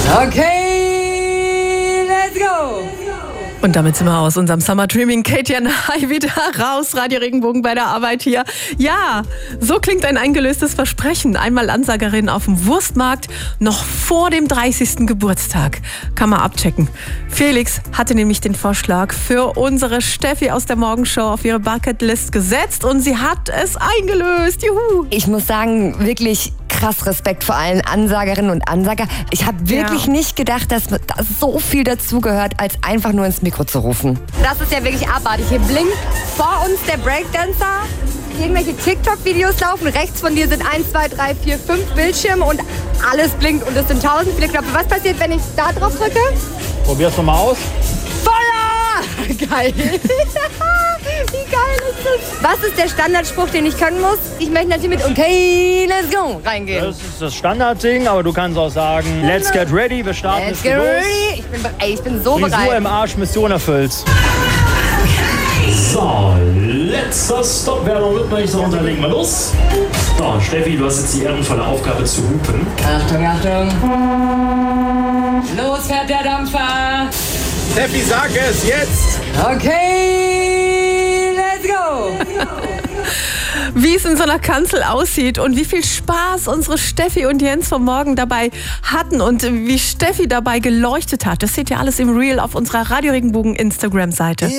Okay, let's go! Und damit sind wir aus unserem Summer Dreaming Katie High wieder raus. Radio Regenbogen bei der Arbeit hier. Ja, so klingt ein eingelöstes Versprechen. Einmal Ansagerin auf dem Wurstmarkt, noch vor dem 30. Geburtstag. Kann man abchecken. Felix hatte nämlich den Vorschlag für unsere Steffi aus der Morgenshow auf ihre Bucketlist gesetzt und sie hat es eingelöst. Juhu! Ich muss sagen, wirklich krass Respekt vor allen Ansagerinnen und Ansager. Ich habe wirklich nicht gedacht, dass da so viel dazugehört, als einfach nur ins Mikro zu rufen. Das ist ja wirklich abartig. Hier blinkt vor uns der Breakdancer. Irgendwelche TikTok-Videos laufen. Rechts von dir sind 1, 2, 3, 4, 5 Bildschirme und alles blinkt und es sind 1000 viele Knöpfe. Was passiert, wenn ich da drauf drücke? Probier's doch mal aus. Feuer! Geil. Wie geil ist das? Was ist der Standardspruch, den ich können muss? Ich möchte natürlich mit Okay, let's go reingehen. Das ist das Standardding, aber du kannst auch sagen, let's get ready, wir starten Let's get ready. Ich bin so bereit. Frisur im Arsch, Mission erfüllt. So, letzter Stoppwerbung wird man nicht so runterlegen. Mal los. So, Steffi, du hast jetzt die ehrenvolle Aufgabe zu hupen. Achtung, Achtung. Los fährt der Dampfer. Steffi, sag es jetzt! Okay, let's go! Wie es in so einer Kanzel aussieht und wie viel Spaß unsere Steffi und Jens vom Morgen dabei hatten und wie Steffi dabei geleuchtet hat, das seht ihr alles im Reel auf unserer Radio Regenbogen Instagram-Seite.